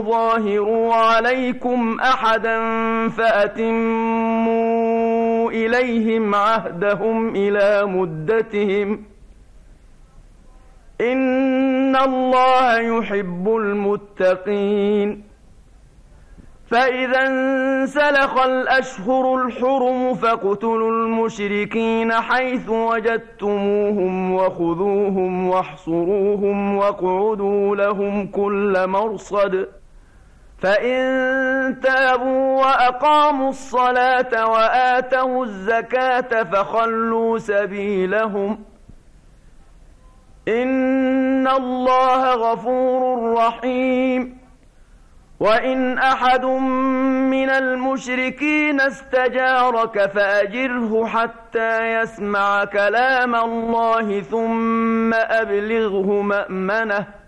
ظاهروا عليكم أحدا فأتموا إليهم عهدهم إلى مدتهم إن الله يحب المتقين. فإذا انسلخ الأشهر الحرم فاقتلوا المشركين حيث وجدتموهم وخذوهم واحصروهم واقعدوا لهم كل مرصد فإن تابوا وأقاموا الصلاة وآتوا الزكاة فخلوا سبيلهم إن الله غفور رحيم. وإن أحد من المشركين استجارك فأجره حتى يسمع كلام الله ثم أبلغه مأمنه